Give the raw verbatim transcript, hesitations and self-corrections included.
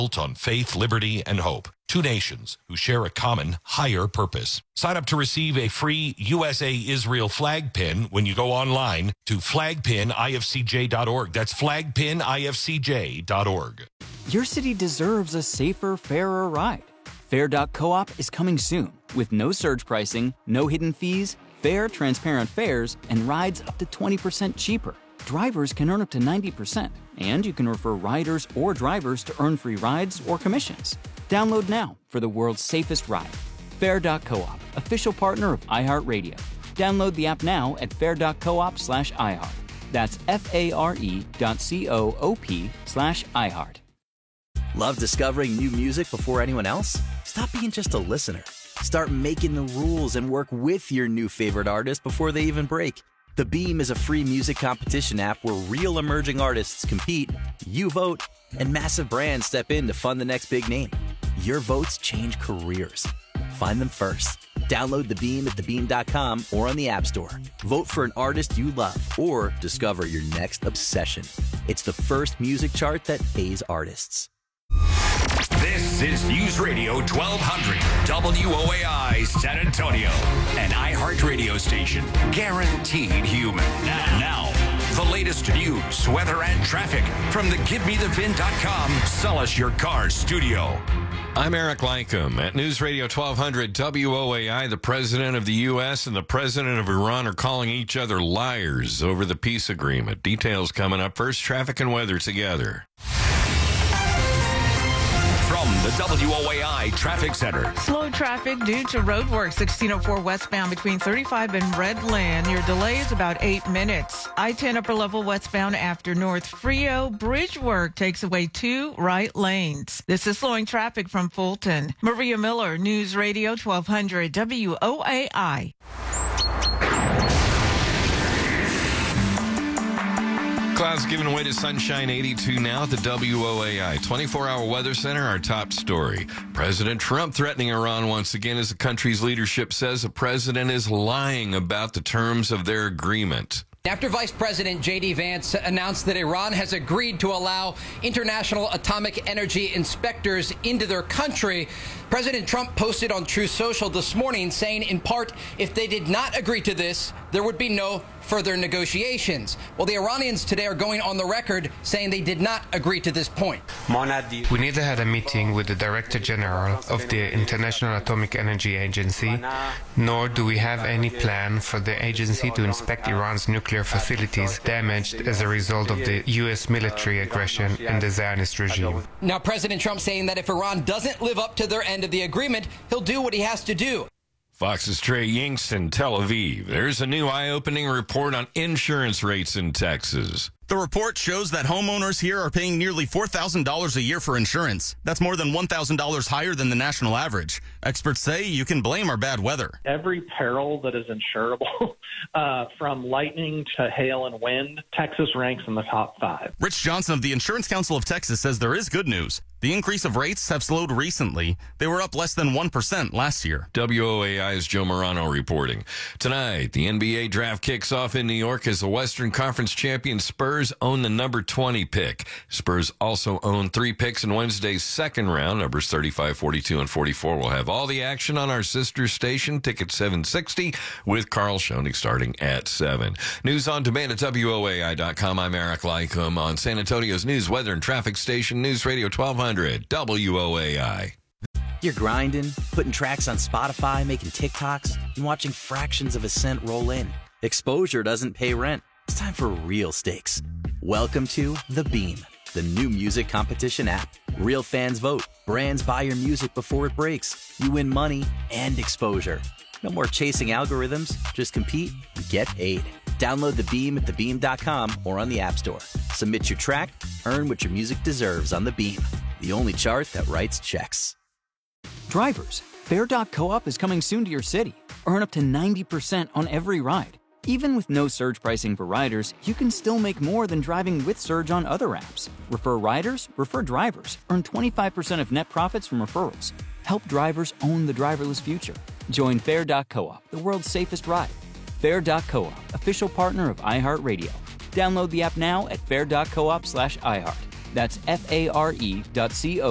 built on faith, liberty, and hope. Two nations who share a common, higher purpose. Sign up to receive a free U S A Israel flag pin when you go online to flag pin I F C J dot org. That's flag pin I F C J dot org. Your city deserves a safer, fairer ride. Fair dot coop is coming soon with no surge pricing, no hidden fees, fair, transparent fares, and rides up to twenty percent cheaper. Drivers can earn up to ninety percent, and you can refer riders or drivers to earn free rides or commissions. Download now for the world's safest ride. Fair dot coop, official partner of iHeartRadio. Download the app now at fair dot coop slash iHeart. That's F-A-R-E dot C-O-O-P slash iHeart. Love discovering new music before anyone else? Stop being just a listener. Start making the rules and work with your new favorite artist before they even break. The Beam is a free music competition app where real emerging artists compete, you vote, and massive brands step in to fund the next big name. Your votes change careers. Find them first. Download The Beam at the beam dot com or on the App Store. Vote for an artist you love or discover your next obsession. It's the first music chart that pays artists. This is News Radio twelve hundred W O A I San Antonio, an iHeart radio station, guaranteed human. Now, the latest news, weather, and traffic from the Give Me The Vin dot com Sell Us Your Car studio. I'm Eric Lycum. At News Radio twelve hundred W O A I, the president of the U S and the president of Iran are calling each other liars over the peace agreement. Details coming up. First, traffic and weather together. From the W O A I Traffic Center. Slow traffic due to road work, sixteen oh four westbound between thirty-five and Redland. Your delay is about eight minutes. I ten upper level westbound after North Frio. Bridge work takes away two right lanes. This is slowing traffic from Fulton. Maria Miller, News Radio twelve hundred W O A I. Clouds giving way to sunshine, eighty-two now at the W O A I twenty-four hour Weather Center. Our top story. President Trump threatening Iran once again as the country's leadership says the president is lying about the terms of their agreement. After Vice President J D. Vance announced that Iran has agreed to allow international atomic energy inspectors into their country, President Trump posted on Truth Social this morning saying, in part, if they did not agree to this, there would be no further negotiations. Well, the Iranians today are going on the record saying they did not agree to this point. We neither had a meeting with the Director General of the International Atomic Energy Agency, nor do we have any plan for the agency to inspect Iran's nuclear facilities damaged as a result of the U S military aggression and the Zionist regime. Now, President Trump saying that if Iran doesn't live up to their end of the agreement, he'll do what he has to do. Fox's Trey Yingst in Tel Aviv. There's a new eye-opening report on insurance rates in Texas. The report shows that homeowners here are paying nearly four thousand dollars a year for insurance. That's more than one thousand dollars higher than the national average. Experts say you can blame our bad weather. Every peril that is insurable, uh, from lightning to hail and wind, Texas ranks in the top five. Rich Johnson of the Insurance Council of Texas says there is good news. The increase of rates have slowed recently. They were up less than one percent last year. W O A I's Joe Morano reporting. Tonight, the N B A draft kicks off in New York as the Western Conference champion Spurs own the number twenty pick. Spurs also own three picks in Wednesday's second round. Numbers thirty-five, forty-two, and forty-four will have all the action on our sister station, Ticket seven sixty, with Carl Schoening starting at seven. News on demand at W O A I dot com. I'm Eric Lycum on San Antonio's news, weather, and traffic station, News Radio twelve hundred W O A I. You're grinding, putting tracks on Spotify, making TikToks, and watching fractions of a cent roll in. Exposure doesn't pay rent. It's time for real stakes. Welcome to The Beam, the new music competition app. Real fans vote. Brands buy your music before it breaks. You win money and exposure. No more chasing algorithms. Just compete and get paid. Download The Beam at the beam dot com or on the App Store. Submit your track. Earn what your music deserves on The Beam, the only chart that writes checks. Drivers, Fair dot coop is coming soon to your city. Earn up to ninety percent on every ride. Even with no surge pricing for riders, you can still make more than driving with surge on other apps. Refer riders, refer drivers. Earn twenty-five percent of net profits from referrals. Help drivers own the driverless future. Join Fair dot coop, the world's safest ride. Fair dot coop, official partner of iHeartRadio. Download the app now at fair dot coop slash iHeart. That's F A R E dot C O